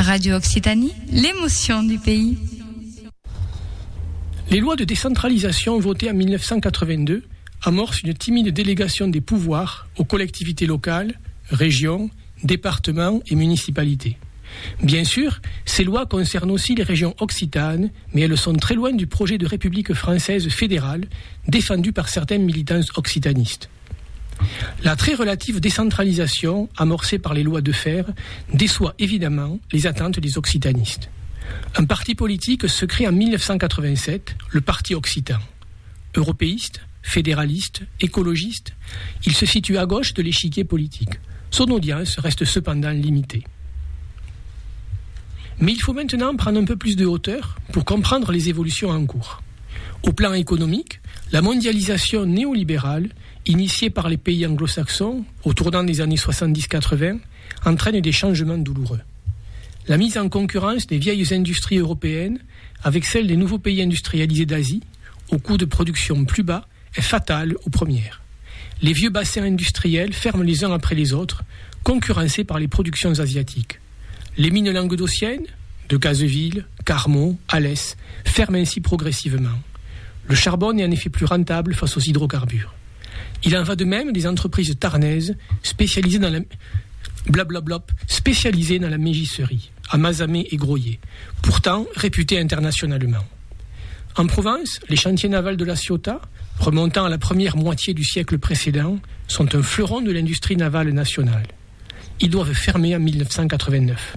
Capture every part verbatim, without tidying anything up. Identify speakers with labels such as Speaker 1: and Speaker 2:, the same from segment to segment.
Speaker 1: Radio Occitanie, l'émotion du pays.
Speaker 2: Les lois de décentralisation votées en dix-neuf cent quatre-vingt-deux amorcent une timide délégation des pouvoirs aux collectivités locales, régions, départements et municipalités. Bien sûr, ces lois concernent aussi les régions occitanes, mais elles sont très loin du projet de République française fédérale défendu par certains militants occitanistes. La très relative décentralisation amorcée par les lois de fer déçoit évidemment les attentes des occitanistes. Un parti politique se crée en dix-neuf cent quatre-vingt-sept, le Parti occitan. Européiste, fédéraliste, écologiste, il se situe à gauche de l'échiquier politique. Son audience reste cependant limitée. Mais il faut maintenant prendre un peu plus de hauteur pour comprendre les évolutions en cours. Au plan économique, la mondialisation néolibérale, initiée par les pays anglo-saxons au tournant des années soixante-dix quatre-vingts, entraîne des changements douloureux. La mise en concurrence des vieilles industries européennes avec celle des nouveaux pays industrialisés d'Asie, au coût de production plus bas, est fatale aux premières. Les vieux bassins industriels ferment les uns après les autres, concurrencés par les productions asiatiques. Les mines languedociennes, de Cazeville, Carmont, Alès, ferment ainsi progressivement. Le charbon est en effet plus rentable face aux hydrocarbures. Il en va de même des entreprises tarnaises spécialisées dans la blablablop, spécialisées dans la mégisserie, à Mazamet et Groyer, pourtant réputées internationalement. En Provence, les chantiers navals de la Ciotat, remontant à la première moitié du siècle précédent, sont un fleuron de l'industrie navale nationale. Ils doivent fermer en dix-neuf cent quatre-vingt-neuf.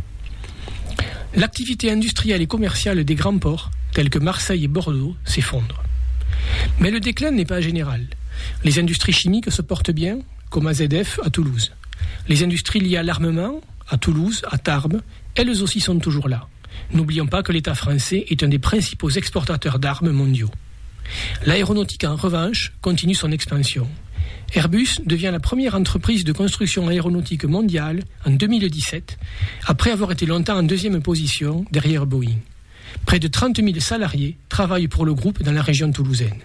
Speaker 2: L'activité industrielle et commerciale des grands ports, tels que Marseille et Bordeaux, s'effondre. Mais le déclin n'est pas général. Les industries chimiques se portent bien, comme A Z F à Toulouse. Les industries liées à l'armement, à Toulouse, à Tarbes, elles aussi sont toujours là. N'oublions pas que l'État français est un des principaux exportateurs d'armes mondiaux. L'aéronautique, en revanche, continue son expansion. Airbus devient la première entreprise de construction aéronautique mondiale en deux mille dix-sept, après avoir été longtemps en deuxième position derrière Boeing. Près de trente mille salariés travaillent pour le groupe dans la région toulousaine.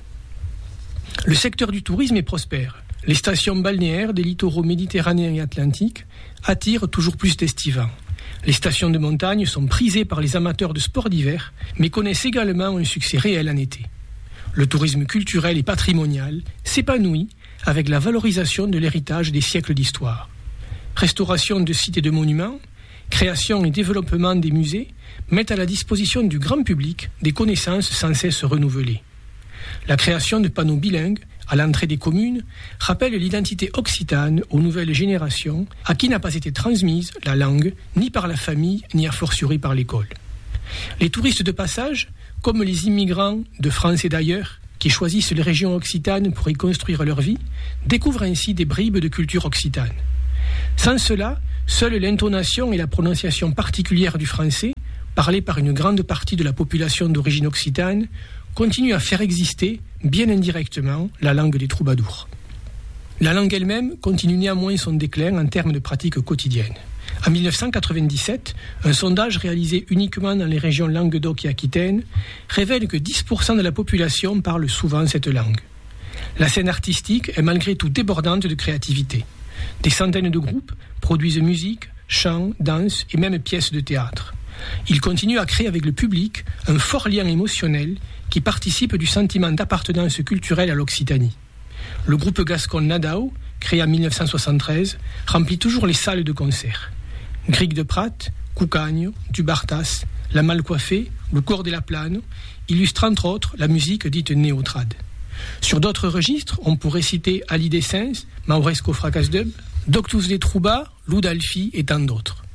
Speaker 2: Le secteur du tourisme est prospère. Les stations balnéaires des littoraux méditerranéens et atlantiques attirent toujours plus d'estivants. Les stations de montagne sont prisées par les amateurs de sports d'hiver, mais connaissent également un succès réel en été. Le tourisme culturel et patrimonial s'épanouit avec la valorisation de l'héritage des siècles d'histoire. Restauration de sites et de monuments, création et développement des musées mettent à la disposition du grand public des connaissances sans cesse renouvelées. La création de panneaux bilingues à l'entrée des communes rappelle l'identité occitane aux nouvelles générations à qui n'a pas été transmise la langue ni par la famille ni a fortiori par l'école. Les touristes de passage, comme les immigrants de France et d'ailleurs, qui choisissent les régions occitanes pour y construire leur vie, découvrent ainsi des bribes de culture occitane. Sans cela, seule l'intonation et la prononciation particulière du français, parlée par une grande partie de la population d'origine occitane, continuent à faire exister, bien indirectement, la langue des troubadours. La langue elle-même continue néanmoins son déclin en termes de pratiques quotidiennes. En dix-neuf cent quatre-vingt-dix-sept, un sondage réalisé uniquement dans les régions Languedoc et Aquitaine révèle que dix pour cent de la population parle souvent cette langue. La scène artistique est malgré tout débordante de créativité. Des centaines de groupes produisent musique, chants, danse et même pièces de théâtre. Ils continuent à créer avec le public un fort lien émotionnel qui participe du sentiment d'appartenance culturelle à l'Occitanie. Le groupe gascon Nadao, créé en dix-neuf cent soixante-treize, remplit toujours les salles de concert. Grigue de Prat, Coucagne, Dubartas, La Malcoiffée, Le Corps de la Plane illustrent entre autres la musique dite néo-trad. Sur d'autres registres, on pourrait citer Ali Dessens, Mauresco Fracasdub, Doctus des Trouba, Lou d'Alfi et tant d'autres.